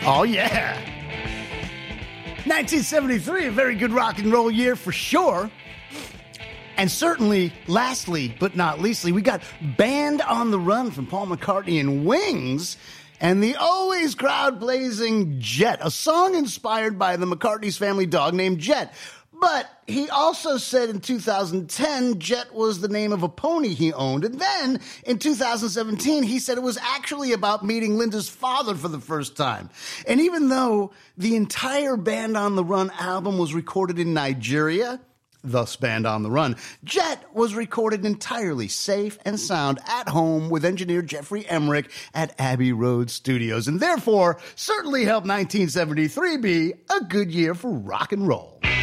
Oh, yeah. 1973, a very good rock and roll year for sure. And certainly, lastly but not leastly, we got Band on the Run from Paul McCartney and Wings, and the always crowd-blazing Jet, a song inspired by the McCartney's family dog named Jet. But he also said in 2010, Jet was the name of a pony he owned. And then in 2017, he said it was actually about meeting Linda's father for the first time. And even though the entire Band on the Run album was recorded in Nigeria, thus Band on the Run, Jet was recorded entirely safe and sound at home with engineer Jeffrey Emmerich at Abbey Road Studios, and therefore certainly helped 1973 be a good year for rock and roll.